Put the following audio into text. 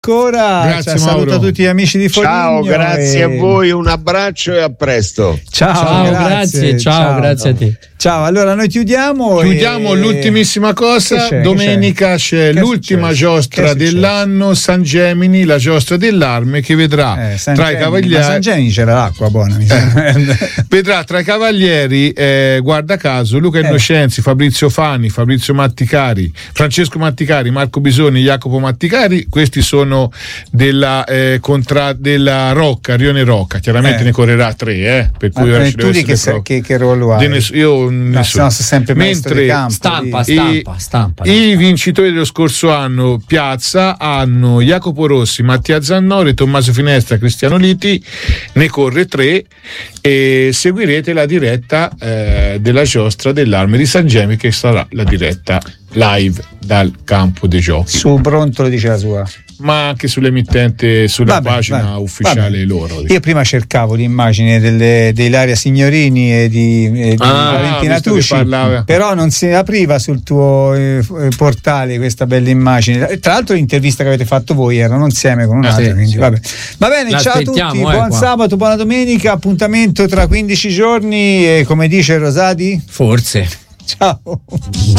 Ancora, grazie, saluta tutti gli amici di Foligno. Ciao, grazie a voi, un abbraccio e a presto. Ciao, grazie a te. Ciao, allora noi chiudiamo l'ultimissima cosa. Domenica c'è l'ultima giostra dell'anno, San Gemini, la giostra dell'Arme, che vedrà tra i cavalieri. Ma San Gemini c'era l'acqua buona, vedrà tra i cavalieri, guarda caso, Luca Innocenzi, Fabrizio Fani, Fabrizio Matticari, Francesco Matticari, Marco Bisoni, Jacopo Matticari. Questi sono della Rocca, Rione Rocca. Chiaramente ne correrà 3, per cui ora ci deve essere che ruolo hai? Io nessuno. Sempre mentre campo, stampa. I vincitori dello scorso anno Piazza hanno Jacopo Rossi, Mattia Zannori, Tommaso Finestra, Cristiano Liti. Ne corre 3 e seguirete la diretta della giostra dell'Arme di San Gemini, che sarà la diretta live dal campo dei giochi. Su Brontolo dice la sua, ma anche sull'emittente, sulla pagina ufficiale loro. Io prima cercavo l'immagine di Ilaria Signorini e di Valentina Tucci, però non si apriva sul tuo portale questa bella immagine. Tra l'altro l'intervista che avete fatto voi erano insieme con un'altra, quindi va bene. Ciao a tutti, buon sabato, buona domenica, appuntamento tra 15 giorni e come dice Rosati? Forse. Ciao.